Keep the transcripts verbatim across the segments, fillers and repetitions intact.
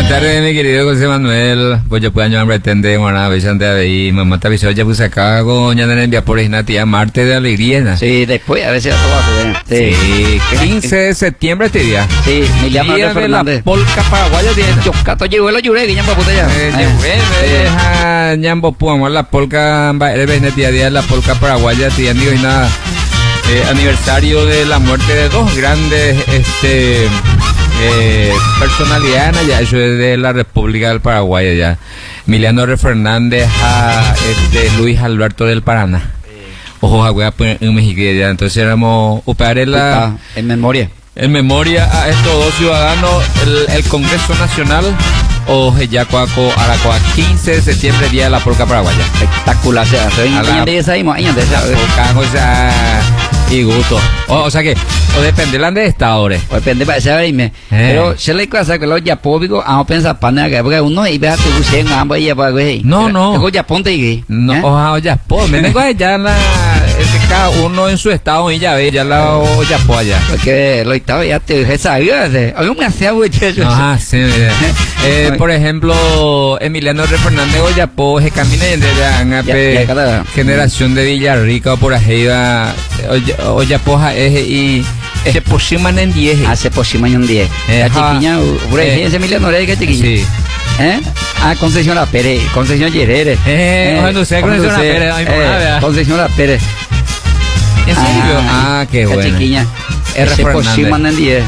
Buenas tardes, mi querido José Manuel. Pues yo puedo llamar pretende, bueno, besante ahí, mamá está avisó, ya puse acá con ya en envía por una tía Marte de alegría, ¿no? Sí, después a veces trabajo, sí. sí, quince de septiembre este día. Sí, me llama Día de la polca paraguaya tiene. Yo cato llegó la llure que ya puta ya. Eh, deja ñambo puamo la polca, el día de la polca paraguaya, tía ni hoy nada. Eh, aniversario de la muerte de dos grandes este eh, personalidades ya, eso es de la República del Paraguay ya. Emiliano R. Fernández a este Luis Alberto del Paraná. Ojo a hueá en México ya, entonces éramos operar la en memoria. En memoria a estos dos ciudadanos, el, el Congreso Nacional o Yacuaco Aracoa, quince de septiembre, día de la polca paraguaya. Espectacular, o sea, soy años de esa misma, años de esa. O sea, y gusto. O, o sea que, o depende de estado, o depende para ese verme. Eh. Pero se le pasa que los yapóbicos, vamos a pensar para que porque uno y vea tu bucén, ambos y para güey. No, no. Tengo yapón y no, ojalá yapón. Me tengo ya la cada uno en su estado y ya ve, ya la yapó allá. Porque lo estaba ya te dije sabía, a mí me hacía muchacho. Ah, sí. Eh, por ejemplo, Emiliano R. Fernández Oyapó, se camina y de generación de Villarrica o por arriba, Oyapoja y se posiman en diez. Ah, se posiman en diez. La chiquiña, por ahí, ese Emiliano R. que chiquiña. Sí. ¿Eh? Ah, Concesión La Pérez, Concesión Yerere. Eh, no sé, Concesión La Pérez. Concesión La Pérez. ¿En serio? Ah, qué bueno. La chiquiña. Se posiman en diez.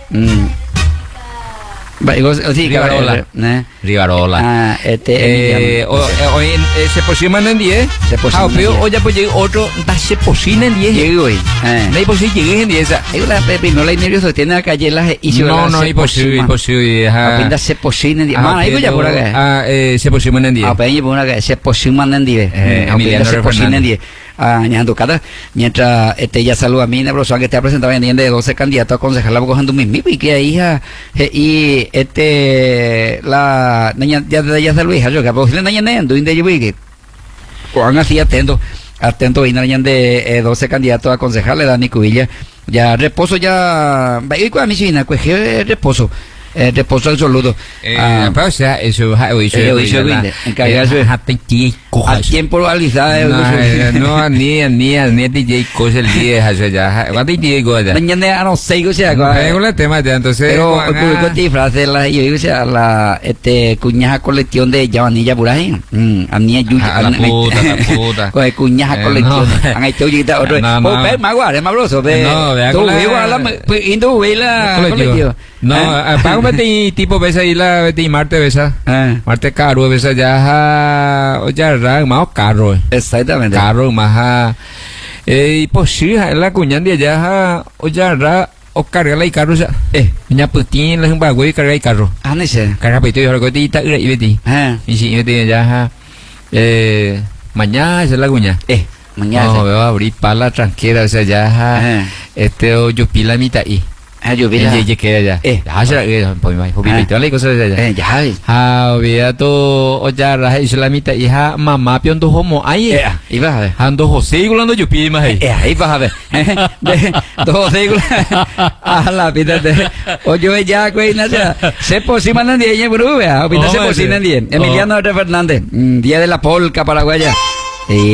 Sí, Rivarola. ¿eh? Rivarola. Ah, este. Eh, hoy eh, se posiman en diez. Se posiman en diez. Ah, pero hoy ya pues llega otro. Se posiman en diez. Llegué hoy. No hay posible llegué en diez. Hay una primero la nervioso tiene la calle las y no no imposible imposible. Apenda se posiman en diez. Ah, ahí ya por acá. Ah, eh, se posiman en diez. Ah, pero por acá se posiman en diez. Emiliano se posiman en diez. Ah, ñando cada mientras este ya saluda a mí, la persona que está presentando en de doce candidatos a concejal la cogiendo mi y que hija y este la niña ya ya saluda hija yo que pues la niña nendo inde yo que cuán así atento atento y niña de eh, doce candidatos a concejales Dani Cubilla ya reposo ya va y con mi china pues reposo Eh, reposo absoluto. Eh, ah, pero o sea, eso es eso es encargarse al tiempo realizado. No, ni ni ni D J cosa el día eso ya. ¿Cuál D J cosa? Mañana no sé o sea, con el tema de entonces. Pero con disfraces la yo digo sea la este cuñaja colección de Yavanilla Buraje. Mm, a niña yuya. A la puta, la puta. Con cuñaja colección. Han hecho yita otro. Oh, pero más guarda, más broso, ve. No, vea con la indo ve la colección. No, pago vete tipo besa y la vete Marte besa. Marte caro besa ya ya ra más caro. Exactamente. Caro más eh pues sí, la cuñan de allá o ya ra o carga la carro ya. Eh, niña putin la un bagüey carga el carro. Ah, no sé. Carga pito yo lo que está y vete. Ah. Y si vete ya eh mañana es la cuña. Eh, mañana. No, veo abrir pala tranquila, o sea, ya este o yo pila mitad y ah, yo vi la... ya queda ya. Eh. Ya será que pues me dijo pito la cosa ya. Eh, ya. Ah, obvia to o ya la islamita hija mamá piondo homo ahí. Eh, ahí vas a ver. Ando José gulando yo pide más ahí. Eh, ahí vas a ver. Dos José a la pita de o yo ya güey nada. Se posiman en diez bro, vea. O pita se posiman en diez. Emiliano R. Fernández, día de la polca paraguaya.